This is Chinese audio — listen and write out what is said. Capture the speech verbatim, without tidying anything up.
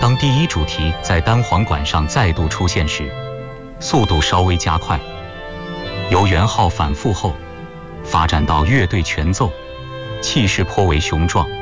当第一主题在单簧管上再度出现时，速度稍微加快，由圆号反复后，发展到乐队全奏，气势颇为雄壮。